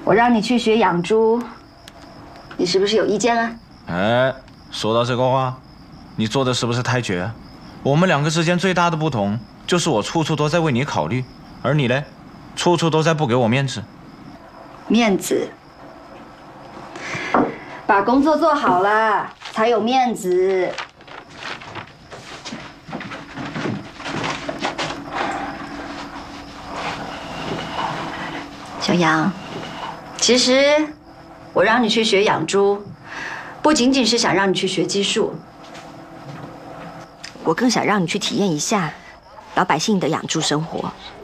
我让你去学养猪，你是不是有意见啊？ 哎，说到这个话，你做的是不是太绝？我们两个之间最大的不同就是我处处都在为你考虑，而你嘞，处处都在不给我面子。 面子，把工作做好了才有面子。小杨，其实我让你去学养猪，不仅仅是想让你去学技术， 我更想让你去体验一下老百姓的养猪生活。